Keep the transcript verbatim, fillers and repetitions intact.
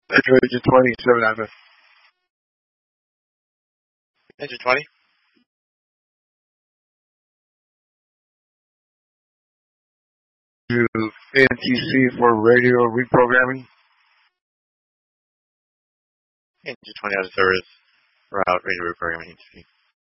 Engine twenty, seven Alpha. Engine twenty. To N T C for radio reprogramming. Engine twenty out of service. Route radio reprogramming N T C.